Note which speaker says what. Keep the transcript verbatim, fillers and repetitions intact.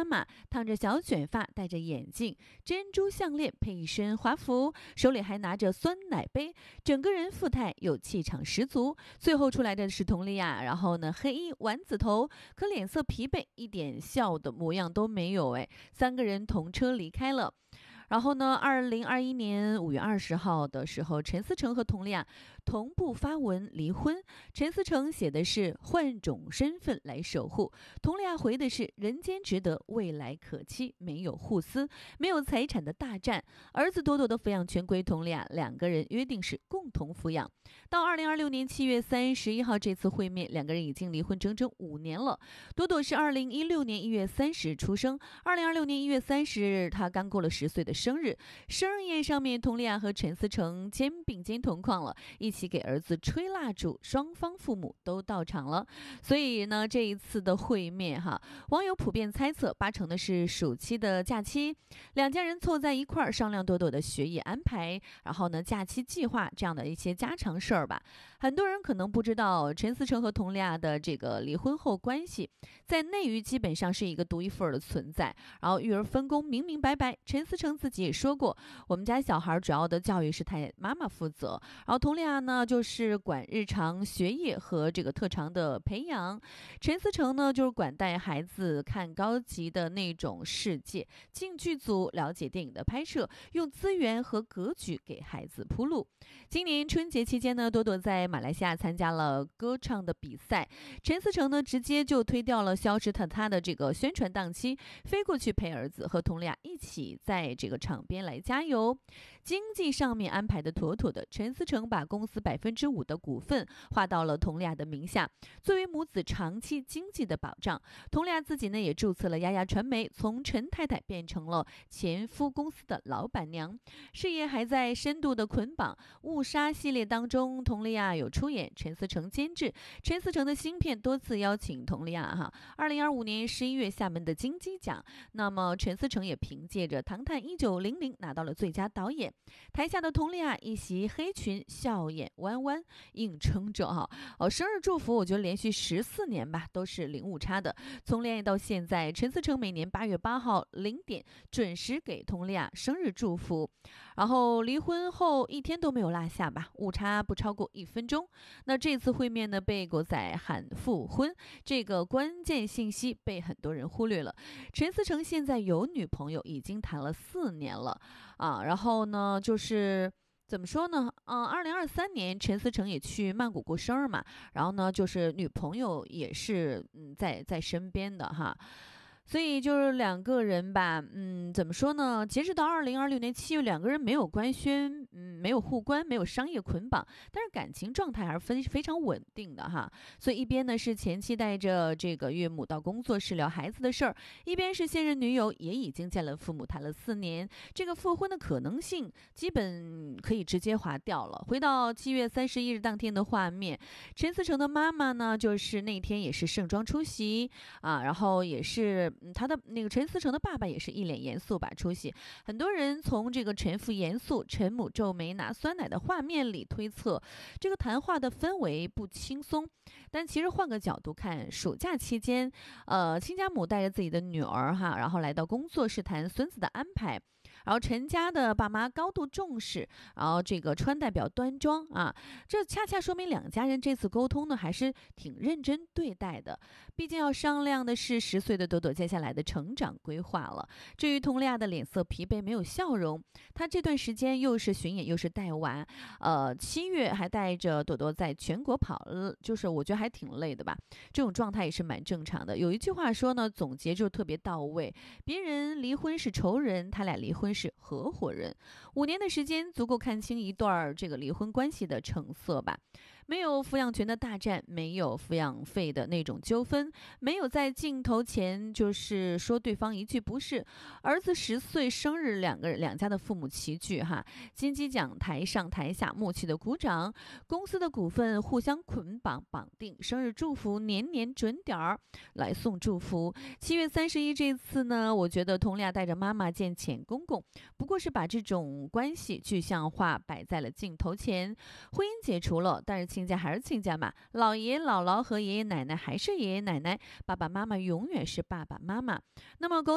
Speaker 1: 妈，烫着小卷发，戴着眼镜，珍珠项链配一身华服，手里还拿着酸奶杯，整个人富态有气场十足。最后出来的是佟丽娅，然后呢黑衣丸子头，可脸色疲惫，一点笑的模样都没有。哎，三个人同车离开了。然后呢，二零二一年五月二十号的时候，陈思诚和佟丽娅同步发文离婚。陈思诚写的是换种身份来守护，佟丽娅回的是人间值得，未来可期，没有互撕，没有财产的大战。儿子朵朵的抚养权归佟丽娅，两个人约定是共同抚养。到二零二六年七月三十一号这次会面，两个人已经离婚整整五年了。朵朵是二零一六年一月三十日出生，二零二六年一月三十日，她刚过了十岁的生日。生日宴上面，佟丽娅和陈思诚肩并肩同框了，一起给儿子吹蜡烛，双方父母都到场了。所以呢，这一次的会面哈，网友普遍猜测，八成的是暑期的假期，两家人凑在一块儿商量朵朵的学业安排，然后呢，假期计划这样的一些家常事儿吧。很多人可能不知道，陈思诚和佟丽娅的这个离婚后关系，在内娱基本上是一个独一份的存在，然后育儿分工明明白白。陈思诚自己也说过，我们家小孩主要的教育是他妈妈负责，然后佟丽娅呢就是管日常学业和这个特长的培养，陈思诚呢就是管带孩子看高级的那种世界，进剧组了解电影的拍摄，用资源和格局给孩子铺路。今年春节期间呢，朵朵在马来西亚参加了歌唱的比赛，陈思诚呢直接就推掉了消失他他的这个宣传档期，飞过去陪儿子和佟丽娅一起在这个场边来加油。经济上面安排的妥妥的，陈思诚把公司百分之五的股份划到了佟丽娅的名下，作为母子长期经济的保障。佟丽娅自己呢也注册了丫丫传媒，从陈太太变成了前夫公司的老板娘，事业还在深度的捆绑。误杀系列当中，佟丽娅有出演，陈思诚监制。陈思诚的新片多次邀请佟丽娅哈。二零二五年十一月厦门的金鸡奖，那么陈思诚也凭借着《唐探一九零零》拿到了最佳导演。台下的佟丽娅一袭黑裙，笑眼弯弯，硬撑着哈。哦，生日祝福我觉得连续十四年吧都是零误差的。从恋爱到现在，陈思诚每年八月八号零点准时给佟丽娅生日祝福，然后离婚后一天都没有落下吧，误差不超过一分钟。那这次会面呢，被狗仔喊复婚，这个关键信息被很多人忽略了。陈思诚现在有女朋友，已经谈了四年了啊。然后呢，就是怎么说呢？嗯、呃，二零二三年陈思诚也去曼谷过生日嘛，然后呢，就是女朋友也是嗯在在身边的哈。所以就是两个人吧，嗯，怎么说呢？截止到二零二六年七月，两个人没有官宣，嗯，没有互关，没有商业捆绑，但是感情状态还是非非常稳定的哈。所以一边呢是前妻带着这个岳母到工作室聊孩子的事儿，一边是现任女友也已经见了父母，谈了四年，这个复婚的可能性基本可以直接划掉了。回到七月三十一日当天的画面，陈思诚的妈妈呢，就是那天也是盛装出席啊，然后也是。嗯，他的那个陈思诚的爸爸也是一脸严肃吧出席，很多人从这个陈父严肃、陈母皱眉拿酸奶的画面里推测，这个谈话的氛围不轻松。但其实换个角度看，暑假期间，呃，亲家母带着自己的女儿哈，然后来到工作室谈孙子的安排。然后陈家的爸妈高度重视，然后这个穿戴比较端庄啊，这恰恰说明两家人这次沟通呢还是挺认真对待的。毕竟要商量的是十岁的朵朵接下来的成长规划了。至于佟丽娅的脸色疲惫，没有笑容，她这段时间又是巡演又是带娃，呃，七月还带着朵朵在全国跑，呃，就是我觉得还挺累的吧。这种状态也是蛮正常的。有一句话说呢，总结就特别到位，别人离婚是仇人，他俩离婚是合伙人。五年的时间足够看清一段这个离婚关系的成色吧。没有抚养权的大战，没有抚养费的那种纠纷，没有在镜头前就是说对方一句不是。儿子十岁生日，两个两家的父母齐聚哈，金鸡奖台上台下默契的鼓掌，公司的股份互相捆绑绑定，生日祝福年年准点儿来送祝福。七月三十一这次呢，我觉得佟丽娅带着妈妈见前公公，不过是把这种关系具象化摆在了镜头前。婚姻解除了，但是亲家还是亲家嘛，姥爷姥姥和爷爷奶奶还是爷爷奶奶，爸爸妈妈永远是爸爸妈妈。那么